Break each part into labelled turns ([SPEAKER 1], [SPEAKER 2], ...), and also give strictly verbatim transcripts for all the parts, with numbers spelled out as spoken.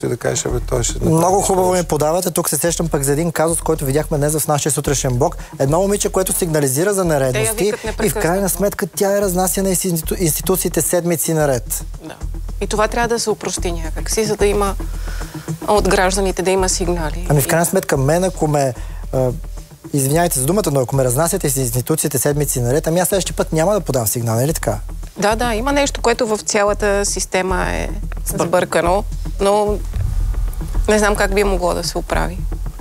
[SPEAKER 1] да кажеш, абе, той ще...
[SPEAKER 2] Много хубаво ми подавате. Тук се сещам пък за един казус, който видяхме днес в нашия сутрешен блок. Едно момиче, което сигнализира за нередности и в крайна сметка тя е разнася на институ... институциите седмици наред.
[SPEAKER 3] Да. И това трябва да се опрости някакси, за да има от гражданите да има сигнали.
[SPEAKER 2] Ами в крайна сметка мен, ако ме... Извинявайте за думата, но ако ме разнасяте с институциите седмици наред, ами аз следващия път няма да подам сигнал, нали така?
[SPEAKER 3] Да, да, има нещо, което в цялата система е сбъркано, но не знам как би могло да се оправи.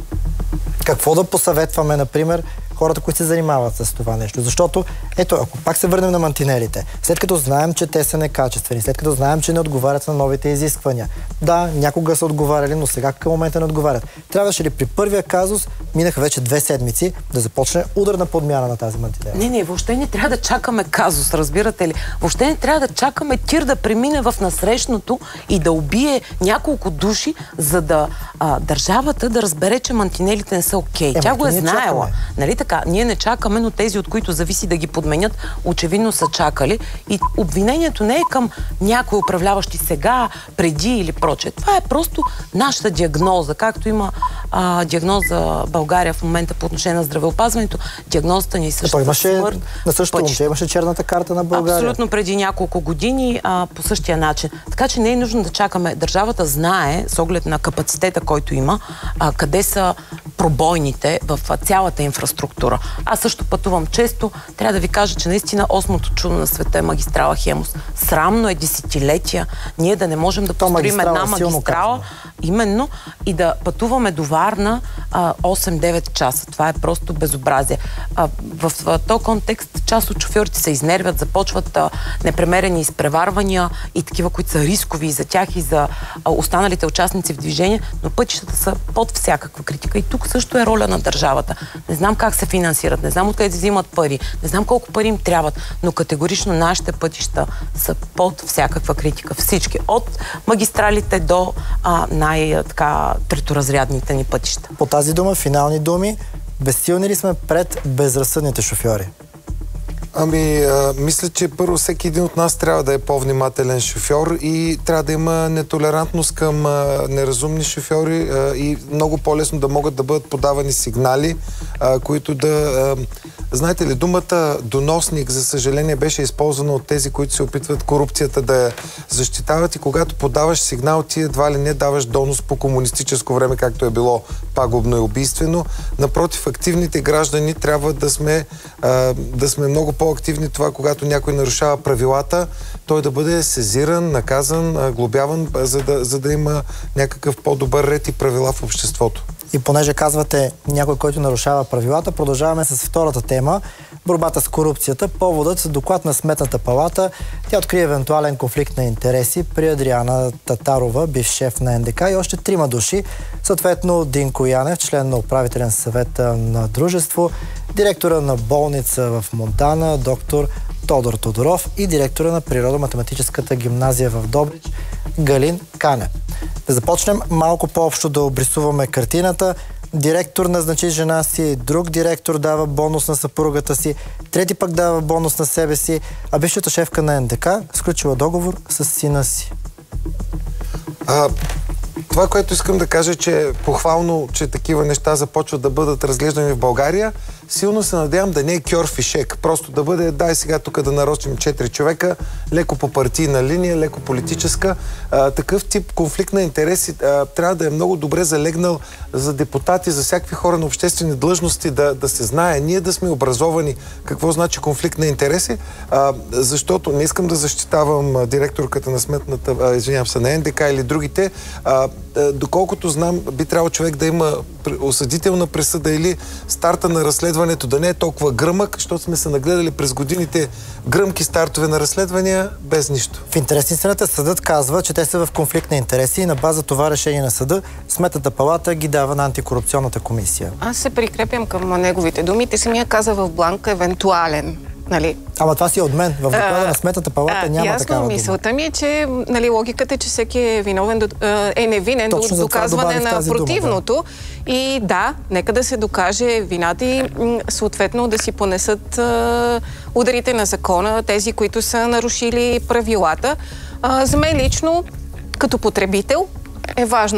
[SPEAKER 2] Какво да посъветваме, например, хората, които се занимават с това нещо? Защото, ето, ако пак се върнем на мантинелите, след като знаем, че те са некачествени, след като знаем, че не отговарят на новите изисквания. Да, някога са отговаряли, но сега към момента не отговарят. Трябваше ли при първия казус, минаха вече две седмици, да започне ударна подмяна на тази мантинела?
[SPEAKER 4] Не, не, въобще не трябва да чакаме казус, разбирате ли? Въобще не трябва да чакаме тир да премине в насрещното и да убие няколко души, за да а, държавата да разбере, че мантинелите не са окей. Е, Тя го е знаела. Нали така? Ние не чакаме, но тези, от които зависи да ги подменят, очевидно са чакали. И обвинението не е към някои управляващи сега, преди или прочее. Това е просто нашата диагноза. Както има а, диагноза България в момента по отношение на здравеопазването, диагнозата ни е същата
[SPEAKER 2] имаше,
[SPEAKER 4] смърт.
[SPEAKER 2] На същото момче имаше черната карта на България.
[SPEAKER 4] Абсолютно преди няколко години а, по същия начин. Така че не е нужно да чакаме. Държавата знае, с оглед на капацитета, който има, а, къде са пробойните в а, цялата инфраструктура. Аз също пътувам често. Трябва да ви кажа, че наистина осмото чудо на света е магистрала Хемус. Срамно е десетилетия ние да не можем да построим една магистрала, именно, и да пътуваме до Варна а, осем-девет часа. Това е просто безобразие. А, в, в този контекст част от шофьорите се изнервят, започват а, непремерени изпреварвания и такива, които са рискови и за тях, и за а, останалите участници в движение, но пътищата са под всякаква критика. И тук също е роля на държавата. Не знам как се финансират, не знам откъде взимат пари, не знам колко пари им трябват, но категорично нашите пътища са под всякаква критика. Всички. От магистралите до най-треторазрядните ни пътища.
[SPEAKER 2] По тази дума, финални думи, безсилни ли сме пред безразсъдните шофьори?
[SPEAKER 1] Ами, а, мисля, че първо всеки един от нас трябва да е по-внимателен шофьор и трябва да има нетолерантност към а, неразумни шофьори а, и много по-лесно да могат да бъдат подавани сигнали, а, които да... А, знаете ли, думата доносник, за съжаление, беше използвана от тези, които се опитват корупцията да я защитават, и когато подаваш сигнал, ти едва ли не даваш донос по комунистическо време, както е било пагубно и убийствено. Напротив, активните граждани трябва да сме, а, да сме много по-активни това, когато някой нарушава правилата, той да бъде сезиран, наказан, глобяван, за да, за да има някакъв по-добър ред и правила в обществото.
[SPEAKER 2] И понеже казвате някой, който нарушава правилата, продължаваме с втората тема. Борбата с корупцията. Поводът с доклад на Сметната палата. Тя открие евентуален конфликт на интереси при Адриана Татарова, бивш шеф на Ен Де Ка, и още трима души. Съответно Динко Янев, член на управителен съвет на дружество, директора на болница в Монтана, доктор Тодор Тодоров, и директора на природо-математическата гимназия в Добрич, Галин Канев. Да започнем малко по-общо да обрисуваме картината. Директор назначи жена си, друг директор дава бонус на съпругата си, трети пък дава бонус на себе си, а бившата шефка на Ен Де Ка сключила договор с сина си.
[SPEAKER 1] А, това, което искам да кажа, че е похвално, че такива неща започват да бъдат разглеждани в България. Силно се надявам да не е кьорфишек. Просто да бъде, дай сега тук да нарочим четири човека, леко по партийна линия, леко политическа. А, такъв тип конфликт на интереси а, трябва да е много добре залегнал за депутати, за всякакви хора на обществени длъжности, да, да се знае. Ние да сме образовани какво значи конфликт на интереси, а, защото не искам да защитавам директорката на сметната, а, извинявам се, на Ен Де Ка или другите. А, а, доколкото знам, би трябвало човек да има осъдителна присъда или старта на разследването да не е толкова гръмък, защото сме се нагледали през годините гръмки стартове на разследвания без нищо.
[SPEAKER 2] В интерес на истината съдът казва, че те са в конфликт на интереси и на база това решение на съда Сметната палата ги дава на антикорупционната комисия.
[SPEAKER 3] Аз се прикрепям към неговите думи. Те самия каза в бланк евентуален. Нали?
[SPEAKER 2] Ама това си е от мен. В доклада на Сметната палата няма
[SPEAKER 3] ясно,
[SPEAKER 2] такава дума.
[SPEAKER 3] Мисълта ми е, че нали, логиката е, че всеки е, виновен, е невинен до доказване на противното. Дума, да. И да, нека да се докаже вината и съответно да си понесат а, ударите на закона, тези, които са нарушили правилата. А, за мен лично, като потребител, е важно